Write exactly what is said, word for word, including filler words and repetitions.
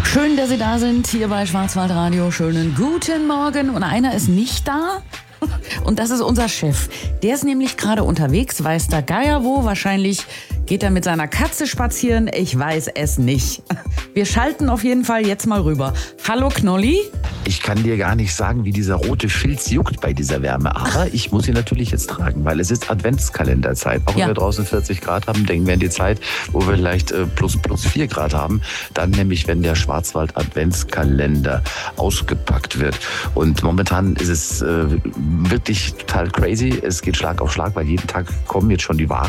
Schön, dass Sie da sind, hier bei Schwarzwaldradio. Schönen guten Morgen. Und einer ist nicht da. Und das ist unser Chef. Der ist nämlich gerade unterwegs, weiß der Geier wo. Wahrscheinlich geht er mit seiner Katze spazieren. Ich weiß es nicht. Wir schalten auf jeden Fall jetzt mal rüber. Hallo Knolli. Ich kann dir gar nicht sagen, wie dieser rote Filz juckt bei dieser Wärme. Aber ich muss ihn natürlich jetzt tragen, weil es ist Adventskalenderzeit. Auch wenn Ja. wir draußen vierzig Grad haben, denken wir an die Zeit, wo wir vielleicht äh, plus plus vier Grad haben. Dann nämlich, wenn der Schwarzwald-Adventskalender ausgepackt wird. Und momentan ist es äh, wirklich total crazy. Es geht Schlag auf Schlag, weil jeden Tag kommen jetzt schon die Waren.